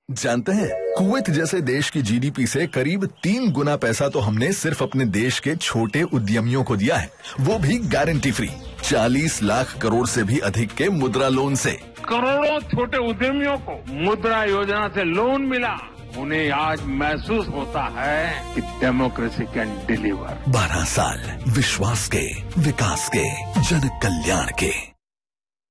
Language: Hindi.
जानते हैं, कुवैत जैसे देश की जीडीपी से करीब 3 गुना पैसा तो हमने सिर्फ अपने देश के छोटे उद्यमियों को दिया है, वो भी गारंटी फ्री। 40 लाख करोड़ से भी अधिक के मुद्रा लोन से। करोड़ों छोटे उद्यमियों को मुद्रा योजना से लोन मिला। उन्हें आज महसूस होता है कि डेमोक्रेसी कैन डिलीवर। 12 साल विश्वास के, विकास के, जन कल्याण के।